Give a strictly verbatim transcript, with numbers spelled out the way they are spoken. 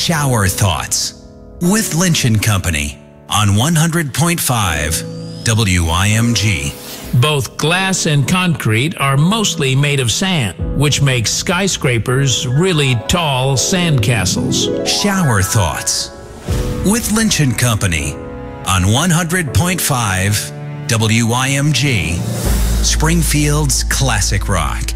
Shower Thoughts with Lynch and Company on one hundred point five W I M G. Both glass and concrete are mostly made of sand, which makes skyscrapers really tall sandcastles. Shower Thoughts with Lynch and Company on one hundred point five W I M G, Springfield's classic rock.